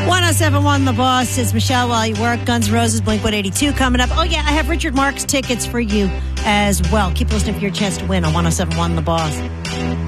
1071 The Boss. It's Michelle while you work. Guns N' Roses, Blink-182 coming up. Oh, yeah, I have Richard Marx tickets for you as well. Keep listening for your chance to win on 1071 The Boss.